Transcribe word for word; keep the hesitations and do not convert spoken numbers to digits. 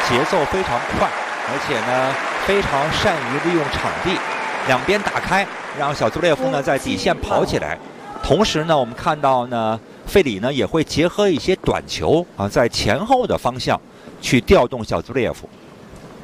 节奏非常快，而且呢非常善于利用场地，两边打开，让小祖列夫呢在底线跑起来。同时呢，我们看到呢，费里呢也会结合一些短球啊，在前后的方向去调动小祖列夫。